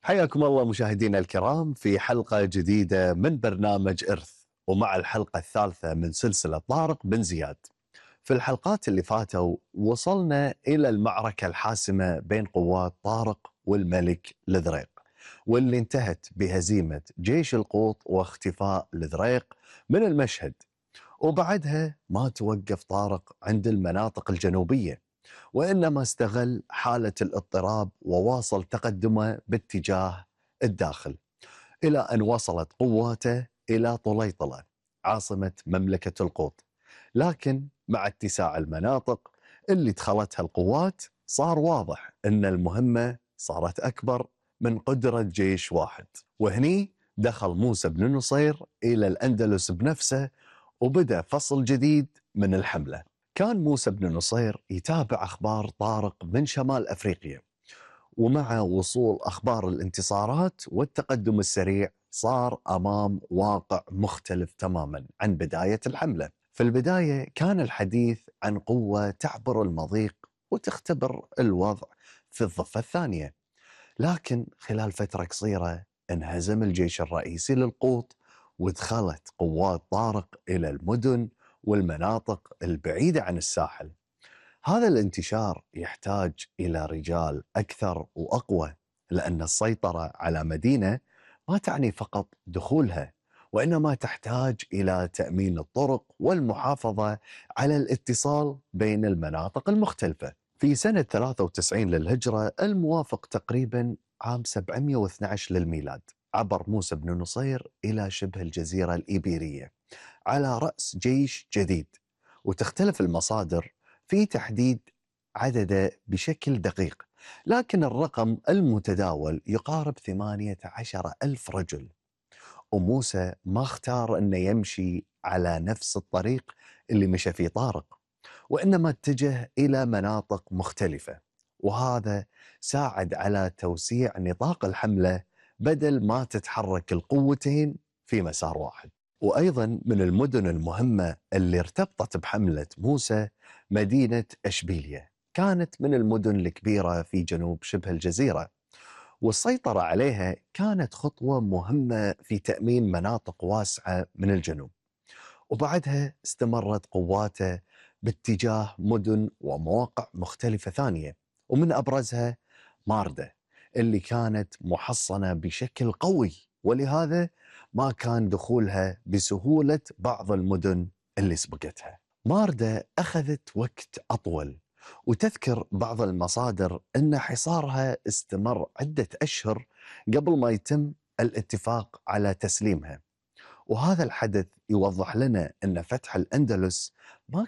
حياكم الله مشاهدينا الكرام في حلقة جديدة من برنامج إرث، ومع الحلقة الثالثة من سلسلة طارق بن زياد. في الحلقات اللي فاتوا وصلنا إلى المعركة الحاسمة بين قوات طارق والملك لذريق، واللي انتهت بهزيمة جيش القوط واختفاء لذريق من المشهد. وبعدها ما توقف طارق عند المناطق الجنوبية، وإنما استغل حالة الاضطراب وواصل تقدمه باتجاه الداخل، إلى أن وصلت قواته إلى طليطلة عاصمة مملكة القوط. لكن مع اتساع المناطق اللي دخلتها القوات صار واضح أن المهمة صارت أكبر من قدرة جيش واحد. وهني دخل موسى بن نصير إلى الأندلس بنفسه، وبدأ فصل جديد من الحملة. كان موسى بن نصير يتابع أخبار طارق من شمال أفريقيا، ومع وصول أخبار الانتصارات والتقدم السريع صار أمام واقع مختلف تماما عن بداية الحملة. في البداية كان الحديث عن قوة تعبر المضيق وتختبر الوضع في الضفة الثانية، لكن خلال فترة قصيرة انهزم الجيش الرئيسي للقوط، ودخلت قوات طارق إلى المدن والمناطق البعيدة عن الساحل. هذا الانتشار يحتاج إلى رجال أكثر وأقوى، لأن السيطرة على مدينة ما تعني فقط دخولها، وإنما تحتاج إلى تأمين الطرق والمحافظة على الاتصال بين المناطق المختلفة. في سنة 93 للهجرة الموافق تقريبا عام 712 للميلاد، عبر موسى بن نصير إلى شبه الجزيرة الإيبيرية على رأس جيش جديد، وتختلف المصادر في تحديد عدده بشكل دقيق، لكن الرقم المتداول يقارب 18 ألف رجل. وموسى ما اختار أنه يمشي على نفس الطريق اللي مشى فيه طارق، وإنما اتجه إلى مناطق مختلفة، وهذا ساعد على توسيع نطاق الحملة بدل ما تتحرك القوتين في مسار واحد. وأيضا من المدن المهمة اللي ارتبطت بحملة موسى مدينة أشبيلية، كانت من المدن الكبيرة في جنوب شبه الجزيرة، والسيطرة عليها كانت خطوة مهمة في تأمين مناطق واسعة من الجنوب. وبعدها استمرت قواته باتجاه مدن ومواقع مختلفة ثانية، ومن أبرزها ماردة اللي كانت محصنة بشكل قوي، ولهذا ما كان دخولها بسهولة بعض المدن اللي سبقتها. ماردة أخذت وقت أطول، وتذكر بعض المصادر أن حصارها استمر عدة أشهر قبل ما يتم الاتفاق على تسليمها. وهذا الحدث يوضح لنا أن فتح الأندلس ما